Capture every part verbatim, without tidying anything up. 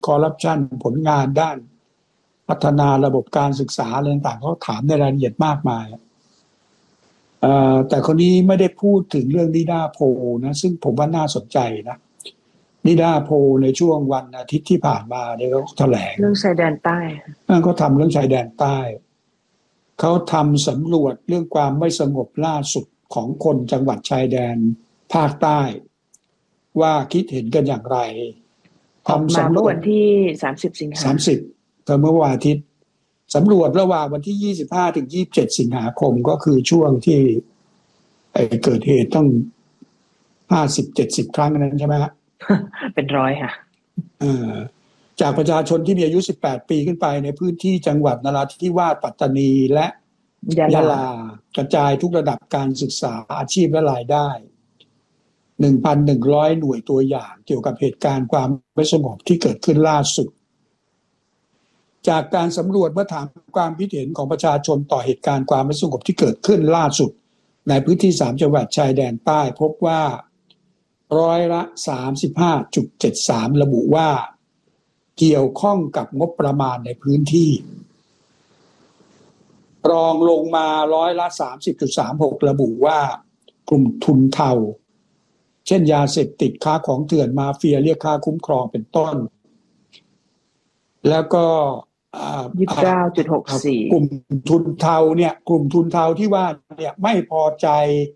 คอร์รัปชันผลงานด้านพัฒนาระบบการศึกษาอะไรต่างๆเขาถามในรายละเอียดมากมายแต่คนนี้ไม่ได้พูดถึงเรื่องนิดาโพนะซึ่งผมว่าน่าสนใจนะนิดาโพในช่วงวันอาทิตย์ที่ผ่านมาเนี่ยเขาแถลงเรื่องชายแดนใต้เขาทำเรื่องชายแดนใต้เขาทำสำรวจเรื่องความไม่สงบล่าสุดของคนจังหวัดชายแดนภาคใต้ว่าคิดเห็นกันอย่างไรทำสำรวจวันที่สามสิบสิงหาคมสามสิบเมื่อวันอาทิตย์สำรวจระหว่างวันที่ยี่สิบห้าถึงยี่สิบเจ็ดสิงหาคมก็คือช่วงที่เกิดเหตุต้องห้าสิบเจ็ดสิบครั้งนั้นใช่ไหมฮะเป็นร้อยค่ะจากประชาชนที่มีอายุสิบแปดปีขึ้นไปในพื้นที่จังหวัดนราธิวาสปัตตานีและยะลากระจายทุกระดับการศึกษาอาชีพและรายได้ หนึ่งพันหนึ่งร้อย หน่วยตัวอย่างเกี่ยวกับเหตุการณ์ความไม่สงบที่เกิดขึ้นล่าสุดจากการสำรวจเมื่อถามความคิดเห็นของประชาชนต่อเหตุการณ์ความไม่สงบที่เกิดขึ้นล่าสุดในพื้นที่สามจังหวัดชายแดนใต้พบว่าร้อยละ สามสิบห้าจุดเจ็ดสาม ระบุว่าเกี่ยวข้องกับงบประมาณในพื้นที่รองลงมาร้อยละ สามสิบจุดสามหก ระบุว่ากลุ่มทุนเทาเช่นยาเสพติดค้าของเถื่อนมาเฟียเรียกค่าคุ้มครองเป็นต้นแล้วก็ยี่สิบเก้าจุดหกสี่กลุ่มทุนเทาเนี่ยกลุ่มทุนเทาที่ว่าเนี่ยไม่พอใจ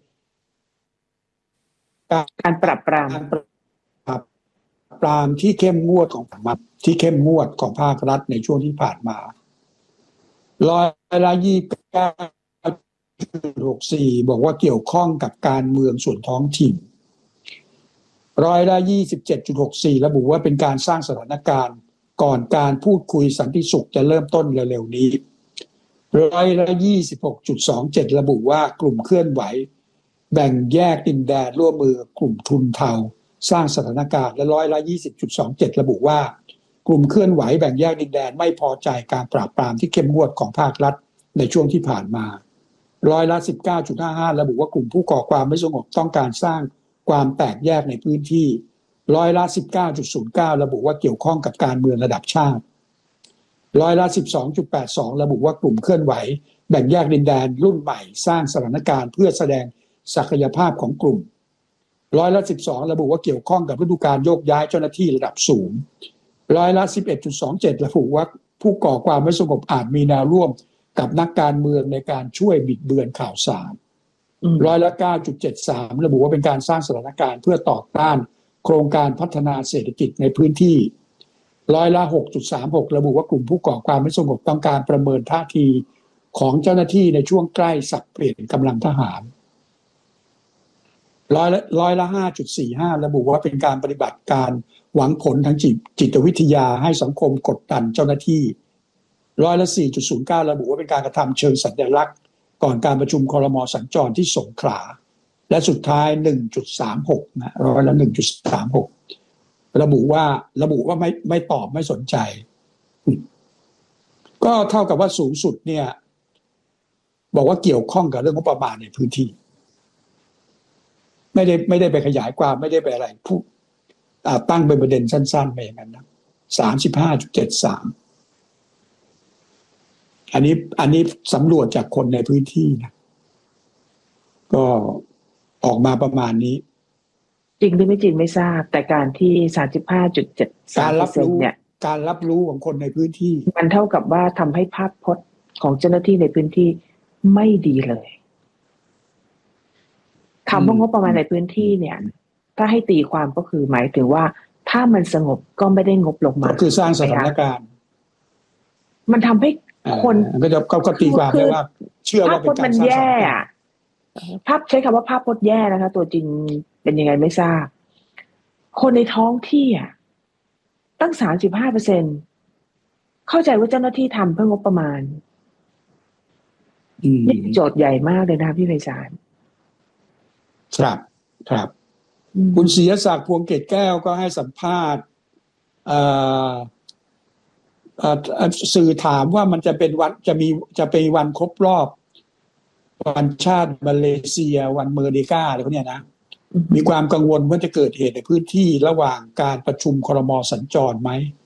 การปรับปรามปรับปรามที่เข้มงวดของรัฐที่เข้มงวดของภาครัฐในช่วงที่ผ่านมาร้อยละยี่สิบเก้าจุดหกสี่บอกว่าเกี่ยวข้องกับการเมืองส่วนท้องถิ่นร้อยละยี่สิบเจ็ดจุดหกสี่ระบุว่าเป็นการสร้างสถานการณ์ก่อนการพูดคุยสันติสุขจะเริ่มต้นเร็วๆนี้ร้อยละยี่สิบหกจุดสองเจ็ดระบุว่ากลุ่มเคลื่อนไหวแบ่งแยกดินแดนร่วมมือกลุ่มทุนเทาสร้างสถานการณ์และร้อยละ ยี่สิบจุดสองเจ็ด ระบุว่ากลุ่มเคลื่อนไหวแบ่งแยกดินแดนไม่พอใจการปราบปรามที่เข้มงวดของภาครัฐในช่วงที่ผ่านมาร้อยละ สิบเก้าจุดห้าห้า ระบุว่ากลุ่มผู้ก่อความไม่สงบต้องการสร้างความแตกแยกในพื้นที่ร้อยละ สิบเก้าจุดศูนย์เก้า ระบุว่าเกี่ยวข้องกับการเมืองระดับชาติร้อยละ สิบสองจุดแปดสอง ระบุว่ากลุ่มเคลื่อนไหวแบ่งแยกดินแดนรุ่นใหม่สร้างสถานการณ์เพื่อแสดงศักยภาพของกลุ่มร้อยละ สิบสอง ระบุว่าเกี่ยวข้องกับฤดูกาลโยกย้ายเจ้าหน้าที่ระดับสูงร้อยละ สิบเอ็ดจุดสองเจ็ด ระบุว่าผู้ก่อความไม่สงบอาจมีแนวร่วมกับนักการเมืองในการช่วยบิดเบือนข่าวสารร้อยละ เก้าจุดเจ็ดสาม ระบุว่าเป็นการสร้างสถานการณ์เพื่อต่อต้านโครงการพัฒนาเศรษฐกิจในพื้นที่ร้อยละ หกจุดสามหก ระบุว่ากลุ่มผู้ก่อความไม่สงบต้องการประเมินท่าทีของเจ้าหน้าที่ในช่วงใกล้สับเปลี่ยนกำลังทหารร้อยละร้อยละ ห้าจุดสี่ห้า ระบุว่าเป็นการปฏิบัติการหวังผลทางจิตจิตวิทยาให้สังคมกดดันเจ้าหน้าที่ร้อยละ สี่จุดศูนย์เก้า ระบุว่าเป็นการกระทำเชิงสัญลักษณ์ก่อนการประชุมครม.สัญจรที่สงขลาและสุดท้าย หนึ่งจุดสามหก นะร้อยละ หนึ่งจุดสามหก ระบุว่าระบุว่าไม่ไม่ตอบไม่สนใจก็เท่ากับว่าสูงสุดเนี่ยบอกว่าเกี่ยวข้องกับเรื่องงบประมาณในพื้นที่ไม่ได้ไม่ได้ไปขยายความไม่ได้ไปอะไรพูดตั้งเป็นประเด็นสั้นๆไปอย่างนั้นนะ สามสิบห้าจุดเจ็ดสาม อันนี้อันนี้สำรวจจากคนในพื้นที่นะก็ออกมาประมาณนี้จริงหรือไม่จริงไม่ทราบแต่การที่ สามสิบห้าจุดเจ็ดสามการรับรู้เนี่ยการรับรู้ของคนในพื้นที่มันเท่ากับว่าทำให้ภาพพจน์ของเจ้าหน้าที่ในพื้นที่ไม่ดีเลยคำว่างบประมาณในพื้นที่เนี่ยถ้าให้ตีความก็คือหมายถึงว่าถ้ามันสงบก็ไม่ได้งบลงมาก็คือสร้างสถานการณ์มันทำให้คนก็จะก็ตีความได้ว่าเชื่อว่าเป็นการสร้างสถานการณ์ภาพใช้คำว่าภาพพจน์แย่นะคะตัวจริงเป็นยังไงไม่ทราบคนในท้องที่อ่ะตั้ง สามสิบห้าเปอร์เซ็นต์ เข้าใจว่าเจ้าหน้าที่ทำเพื่องบประมาณนี่โจทย์ใหญ่มากเลยนะพี่ไพศาลครับครับคุณศรีศักดิ์พวงเกตแก้วก็ให้สัมภาษณ์สื่อถามว่ามันจะเป็นวันจะมีจะเป็นวันครบรอบวันชาติมาเลเซียวันเมอร์เดกาอะไรพวกนี้นะมีความกังวลว่าจะเกิดเหตุในพื้นที่ระหว่างการประชุมครม.สัญจรไหม